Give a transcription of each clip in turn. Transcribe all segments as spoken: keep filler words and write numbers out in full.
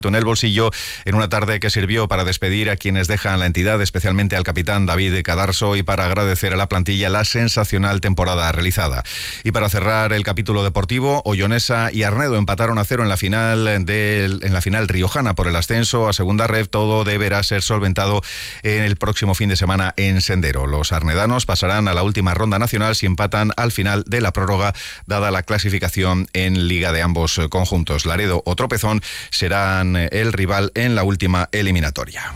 en el bolsillo en una tarde que sirvió para despedir a quienes dejan la entidad, especialmente al capitán David Cadarso, y para agradecer a la plantilla la sensacional temporada realizada. Y para cerrar el capítulo deportivo, Ollonesa y Arnedo empataron a cero en la final del, en la final riojana por el ascenso a segunda ref. Todo deberá ser solventado en el próximo fin de semana en Sendero. Los arnedanos pasarán a la última ronda nacional si empatan al final de la prórroga, dada la clasificación en liga de ambos conjuntos. Laredo o Tropezón serán el rival en la última eliminatoria.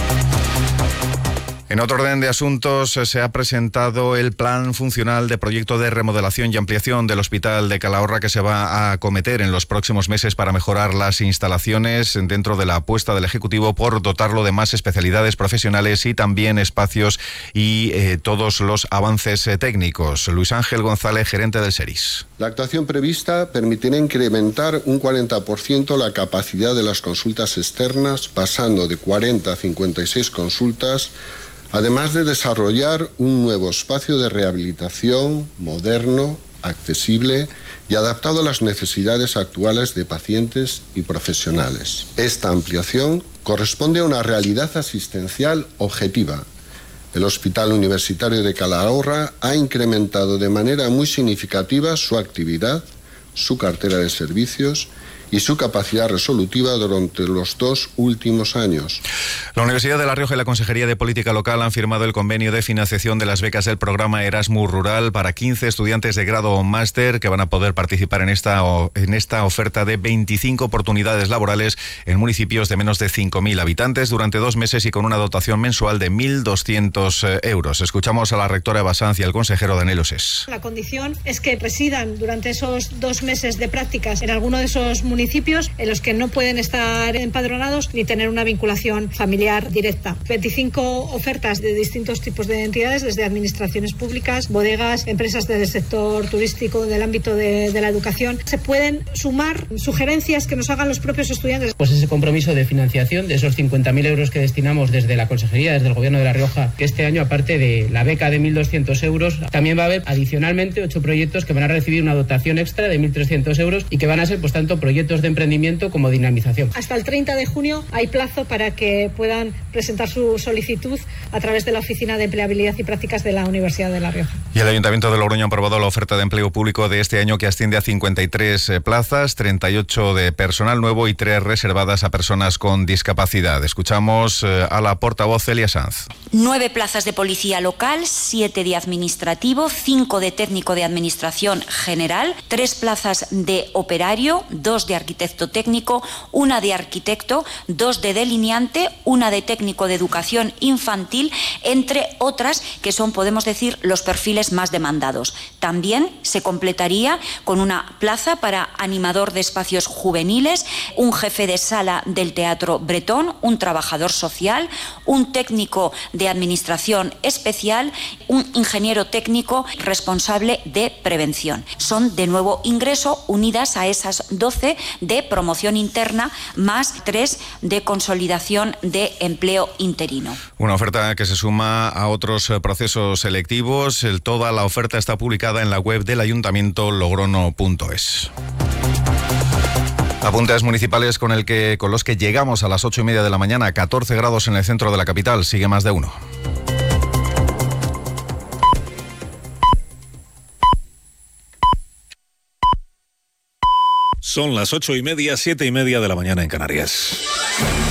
En otro orden de asuntos, se ha presentado el plan funcional de proyecto de remodelación y ampliación del Hospital de Calahorra, que se va a acometer en los próximos meses para mejorar las instalaciones, dentro de la apuesta del Ejecutivo por dotarlo de más especialidades profesionales y también espacios y eh, todos los avances eh, técnicos. Luis Ángel González, gerente del SERIS. La actuación prevista permitirá incrementar un cuarenta por ciento la capacidad de las consultas externas, pasando de cuarenta a cincuenta y seis consultas, además de desarrollar un nuevo espacio de rehabilitación moderno, accesible y adaptado a las necesidades actuales de pacientes y profesionales. Esta ampliación corresponde a una realidad asistencial objetiva. El Hospital Universitario de Calahorra ha incrementado de manera muy significativa su actividad, su cartera de servicios y su capacidad resolutiva durante los dos últimos años. La Universidad de La Rioja y la Consejería de Política Local han firmado el convenio de financiación de las becas del programa Erasmus Rural para quince estudiantes de grado o máster que van a poder participar en esta, en esta oferta de veinticinco oportunidades laborales en municipios de menos de cinco mil habitantes durante dos meses y con una dotación mensual de mil doscientos euros. Escuchamos a la rectora de Basanz y al consejero Daniel Osés. La condición es que residan durante esos dos meses de prácticas en alguno de esos municipios municipios en los que no pueden estar empadronados ni tener una vinculación familiar directa. veinticinco ofertas de distintos tipos de entidades, desde administraciones públicas, bodegas, empresas del sector turístico, del ámbito de, de la educación. Se pueden sumar sugerencias que nos hagan los propios estudiantes. Pues ese compromiso de financiación de esos cincuenta mil euros que destinamos desde la Consejería, desde el Gobierno de La Rioja, que este año, aparte de la beca de mil doscientos euros, también va a haber adicionalmente ocho proyectos que van a recibir una dotación extra de mil trescientos euros y que van a ser, pues, tanto proyectos de emprendimiento como dinamización. Hasta el treinta de junio hay plazo para que puedan presentar su solicitud a través de la Oficina de Empleabilidad y Prácticas de la Universidad de La Rioja. Y el Ayuntamiento de Logroño ha aprobado la oferta de empleo público de este año, que asciende a cincuenta y tres plazas, treinta y ocho de personal nuevo y tres reservadas a personas con discapacidad. Escuchamos a la portavoz Celia Sanz. Nueve plazas de policía local, siete de administrativo, cinco de técnico de administración general, tres plazas de operario, dos de arquitecto técnico, una de arquitecto, dos de delineante, una de técnico de educación infantil, entre otras que son, podemos decir, los perfiles más demandados. También se completaría con una plaza para animador de espacios juveniles, un jefe de sala del Teatro Bretón, un trabajador social, un técnico de administración especial, un ingeniero técnico responsable de prevención. Son de nuevo ingreso, unidas a esas doce de promoción interna, más tres de consolidación de empleo interino. Una oferta que se suma a otros procesos selectivos. El, toda la oferta está publicada en la web del Ayuntamiento, logrono punto es. Apuntes municipales con, el que, con los que llegamos a las ocho y media de la mañana. catorce grados en el centro de la capital. Sigue más de uno. Son las ocho y media, siete y media de la mañana en Canarias.